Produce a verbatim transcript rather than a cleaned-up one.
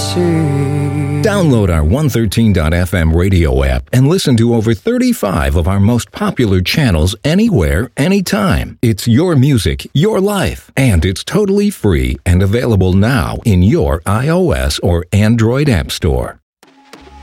see. Download our one thirteen dot f m radio app and listen to over thirty-five of our most popular channels anywhere, anytime. It's your music, your life, and it's totally free and available now in your iOS or Android app store.